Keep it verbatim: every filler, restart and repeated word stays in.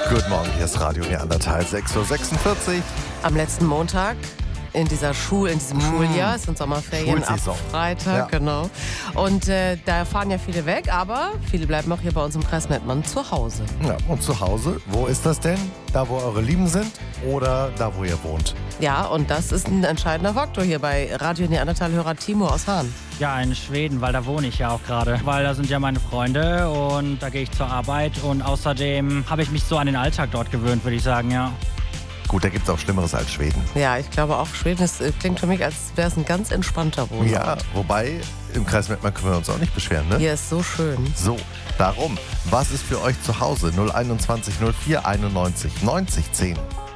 Guten Morgen, hier ist Radio Neandertal, sechs Uhr sechsundvierzig. Am letzten Montag in dieser Schul, in diesem Schuljahr, es sind Sommerferien ab Schulsaison. Freitag, Ja. genau. Und äh, da fahren ja viele weg, aber viele bleiben auch hier bei uns im Kreis Mettmann zu Hause. Ja, und zu Hause, wo ist das denn? Da, wo eure Lieben sind oder da, wo ihr wohnt? Ja, und das ist ein entscheidender Faktor hier bei Radio Neandertal-Hörer Timo aus Hahn. Ja, in Schweden, weil da wohne ich ja auch gerade. Weil da sind ja meine Freunde und da gehe ich zur Arbeit. Und außerdem habe ich mich so an den Alltag dort gewöhnt, würde ich sagen, ja. Gut, da gibt es auch Schlimmeres als Schweden. Ja, ich glaube auch, Schweden ist, äh, klingt für mich, als wäre es ein ganz entspannter Wohnort. Ja, wobei, im Kreis Mettmann können wir uns auch nicht beschweren, ne? Hier ist so schön. So, darum, was ist für euch zu Hause? null einundzwanzig null vier einundneunzig neunzig zehn.